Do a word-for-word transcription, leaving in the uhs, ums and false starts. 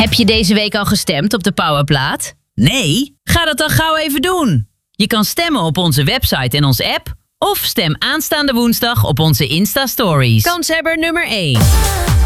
Heb je deze week al gestemd op de Powerplaat? Nee? Ga dat dan gauw even doen. Je kan stemmen op onze website en onze app. Of stem aanstaande woensdag op onze Insta-stories. Kanshebber nummer één.